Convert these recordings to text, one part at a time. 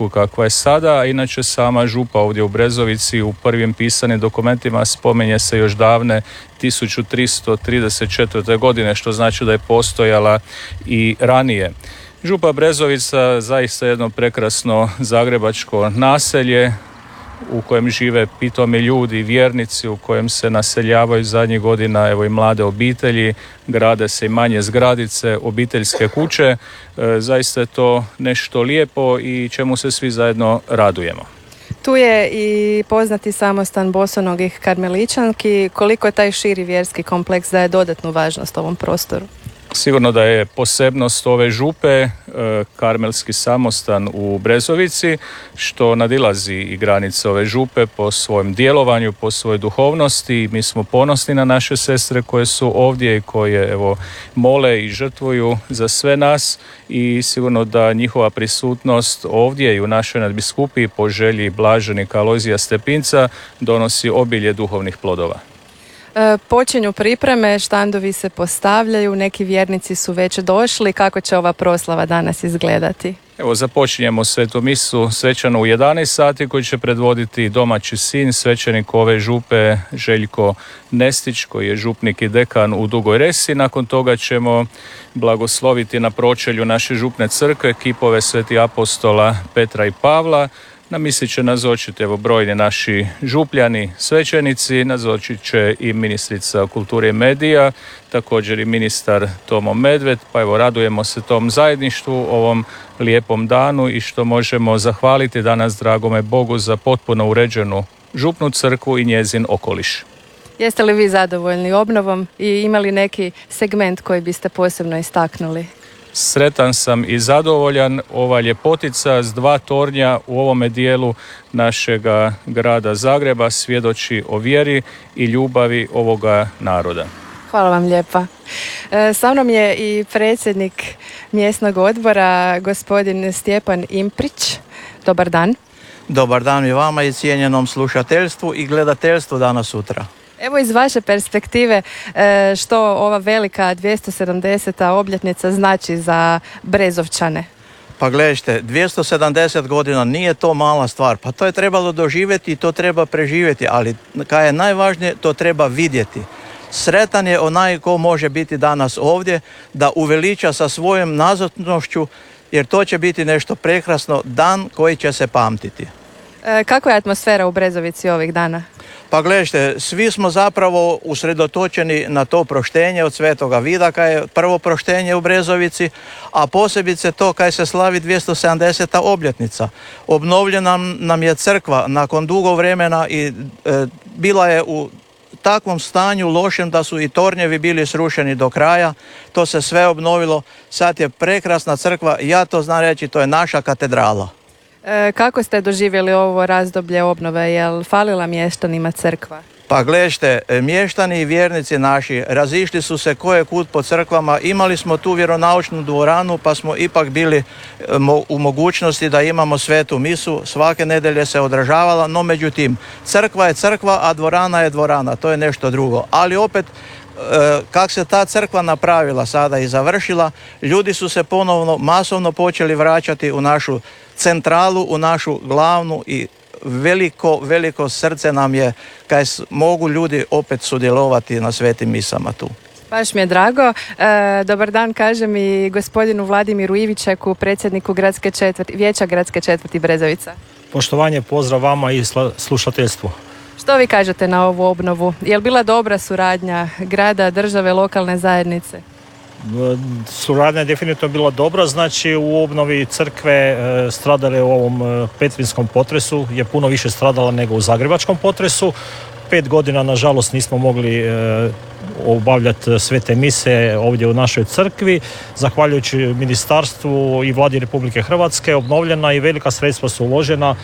takvu kakva je sada, a inače sama župa ovdje u Brezovici u prvim pisanim dokumentima spominje se još davne 1334. godine, što znači da je postojala i ranije. Župa Brezovica zaista jedno prekrasno zagrebačko naselje u kojem žive pitomi ljudi, vjernici, u kojem se naseljavaju zadnjih godina evo i mlade obitelji, grade se i manje zgradice, obiteljske kuće. Zaista je to nešto lijepo i čemu se svi zajedno radujemo. Tu je i poznati samostan bosonogih karmeličanki. Koliko je taj širi vjerski kompleks daje dodatnu važnost ovom prostoru? Sigurno da je posebnost ove župe karmelski samostan u Brezovici, što nadilazi i granice ove župe po svojem djelovanju, po svojoj duhovnosti. Mi smo ponosni na naše sestre koje su ovdje i koje evo mole i žrtvuju za sve nas i sigurno da njihova prisutnost ovdje i u našoj nadbiskupiji po želji blaženika Alojzija Stepinca donosi obilje duhovnih plodova. Počinju pripreme, štandovi se postavljaju, neki vjernici su već došli. Kako će ova proslava danas izgledati? Evo, započinjemo svetu misu svečanu u 11 sati koju će predvoditi domaći sin, svećenik ove župe Željko Nestić, koji je župnik i dekan u Dugoj Resi. Nakon toga ćemo blagosloviti na pročelju naše župne crkve kipove svetih apostola Petra i Pavla. Na misi će nazočiti evo brojni naši župljani, svećenici, nazočit će i ministrica kulture i medija, također i ministar Tomo Medved, pa evo radujemo se tom zajedništvu, ovom lijepom danu i što možemo zahvaliti danas dragome Bogu za potpuno uređenu župnu crkvu i njezin okoliš. Jeste li vi zadovoljni obnovom i imali neki segment koji biste posebno istaknuli? Sretan sam i zadovoljan. Ova ljepotica s 2 tornja u ovome dijelu našega grada Zagreba svjedoči o vjeri i ljubavi ovoga naroda. Hvala vam lijepa. Sa mnom je i predsjednik mjesnog odbora, gospodin Stjepan Imprić. Dobar dan. Dobar dan i vama i cijenjenom slušateljstvu i gledateljstvu danas sutra. Evo iz vaše perspektive što ova velika 270. obljetnica znači za Brezovčane? Pa gledajte, 270 godina nije to mala stvar, pa to je trebalo doživjeti i to treba preživjeti, ali kaj je najvažnije, to treba vidjeti. Sretan je onaj ko može biti danas ovdje, da uveliča sa svojom nazočnošću, jer to će biti nešto prekrasno, dan koji će se pamtiti. Kakva je atmosfera u Brezovici ovih dana? Pa gledajte, svi smo zapravo usredotočeni na to proštenje od Svetoga Vida, kaj je prvo proštenje u Brezovici, a posebice to kaj se slavi 270. obljetnica. Obnovljena nam je crkva nakon dugo vremena i bila je u takvom stanju lošem da su i tornjevi bili srušeni do kraja. To se sve obnovilo. Sad je prekrasna crkva, ja to znam reći, to je naša katedrala. Kako ste doživjeli ovo razdoblje obnove? Je li falila mještanima crkva? Pa gledajte, mještani i vjernici naši razišli su se koje kud po crkvama. Imali smo tu vjeronaučnu dvoranu pa smo ipak bili u mogućnosti da imamo svetu misu. Svake nedelje se održavala, no međutim, crkva je crkva, a dvorana je dvorana. To je nešto drugo. Ali opet, kak se ta crkva napravila sada i završila, ljudi su se ponovno masovno počeli vraćati u našu centralu, u našu glavnu i veliko srce nam je kaj mogu ljudi opet sudjelovati na svetim misama tu. Baš mi je drago. Dobar dan kažem i gospodinu Vladimiru Ivičaku, predsjedniku Vijeća gradske četvrti Brezovica. Poštovanje, pozdrav vama i slušateljstvu. Što vi kažete na ovu obnovu? Je li bila dobra suradnja grada, države, lokalne zajednice? Suradnja je definitivno bila dobra, znači u obnovi crkve stradale u ovom petrinjskom potresu je puno više stradala nego u zagrebačkom potresu. 5 godina nažalost nismo mogli obavljati svete mise ovdje u našoj crkvi. Zahvaljujući ministarstvu i Vladi Republike Hrvatske obnovljena i velika sredstva su uložena.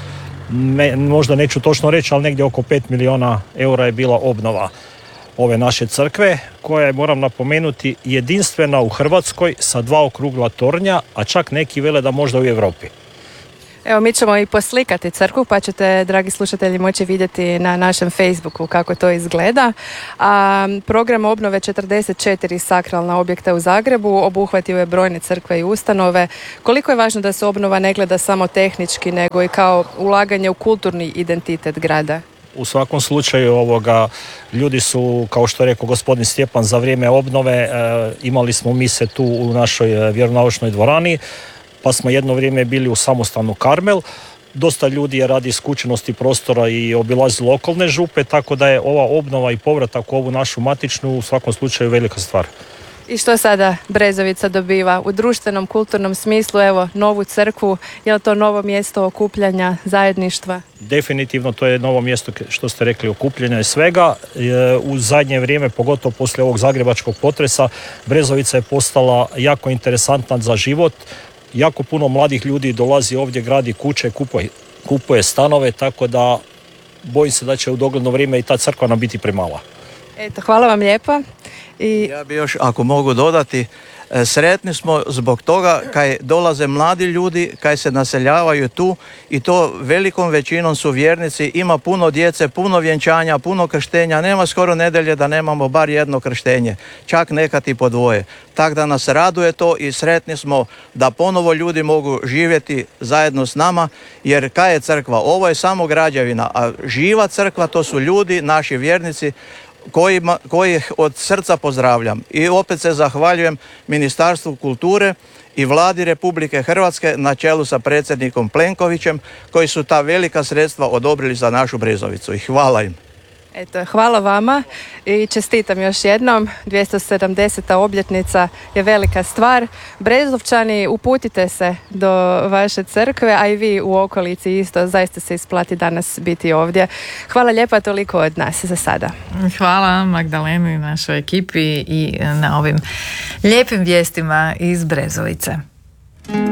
Možda neću točno reći, ali negdje oko 5 milijuna eura je bila obnova ove naše crkve, koja je, moram napomenuti, jedinstvena u Hrvatskoj sa 2 okrugla tornja, a čak neki vele da možda u Europi. Evo, mi ćemo i poslikati crkvu, pa ćete, dragi slušatelji, moći vidjeti na našem Facebooku kako to izgleda. A program obnove 44 sakralna objekta u Zagrebu obuhvatio je brojne crkve i ustanove. Koliko je važno da se obnova ne gleda samo tehnički, nego i kao ulaganje u kulturni identitet grada? U svakom slučaju ljudi su, kao što je rekao gospodin Stjepan, za vrijeme obnove imali smo mise tu u našoj vjeronaučnoj dvorani, pa smo jedno vrijeme bili u samostanu Karmel. Dosta ljudi je radi skučenosti prostora i obilazi lokalne župe, tako da je ova obnova i povratak u ovu našu matičnu u svakom slučaju velika stvar. I što sada Brezovica dobiva u društvenom, kulturnom smislu, evo, novu crkvu, je li to novo mjesto okupljanja, zajedništva? Definitivno to je novo mjesto, što ste rekli, okupljanja i svega. U zadnje vrijeme, pogotovo poslije ovog zagrebačkog potresa, Brezovica je postala jako interesantna za život. Jako puno mladih ljudi dolazi ovdje, gradi kuće, kupuje stanove, tako da bojim se da će u dogledno vrijeme i ta crkva nam biti premala. Eto, hvala vam lijepa. Ja bi još, ako mogu dodati, sretni smo zbog toga kaj dolaze mladi ljudi, kaj se naseljavaju tu i to velikom većinom su vjernici, ima puno djece, puno vjenčanja, puno krštenja, nema skoro nedelje da nemamo bar jedno krštenje, čak nekad i po dvoje. Tako da nas raduje to i sretni smo da ponovo ljudi mogu živjeti zajedno s nama, jer kaj je crkva? Ovo je samo građevina, a živa crkva to su ljudi, naši vjernici, kojih od srca pozdravljam. I opet se zahvaljujem Ministarstvu kulture i Vladi Republike Hrvatske na čelu sa predsjednikom Plenkovićem, koji su ta velika sredstva odobrili za našu Brezovicu. I hvala im. Eto, hvala vama i čestitam još jednom. 270. obljetnica je velika stvar. Brezovčani, uputite se do vaše crkve, a i vi u okolici isto. Zaista se isplati danas biti ovdje. Hvala lijepa, toliko od nas za sada. Hvala Magdaleni i našoj ekipi i na ovim lijepim vijestima iz Brezovice.